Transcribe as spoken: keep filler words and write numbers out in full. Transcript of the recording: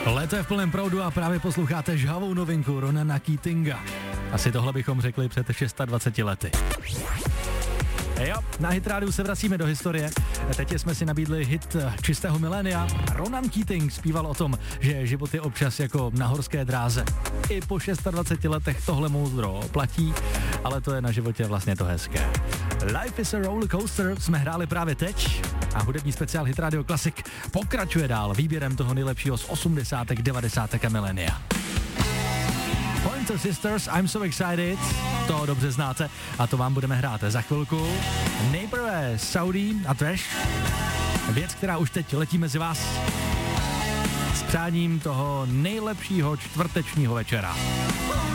Léto je v plném proudu a právě posloucháte žhavou novinku Ronana Keatinga. Asi tohle bychom řekli před dvaceti šesti lety. Jo, na Hit rádiu se vracíme do historie. Teď jsme si nabídli hit čistého milénia. Ronan Keating zpíval o tom, že život je občas jako na horské dráze. I po dvaceti šesti letech tohle moudro platí, ale to je na životě vlastně to hezké. Life is a roller coaster jsme hráli právě teď a hudební speciál Hit Radio Classic pokračuje dál výběrem toho nejlepšího z osmdesátek, devadesátek a milénia. Pointer Sisters, I'm so excited, to dobře znáte a to vám budeme hrát za chvilku. Nejprve Saudi a Trash, věc, která už teď letí mezi vás s přáním toho nejlepšího čtvrtečního večera.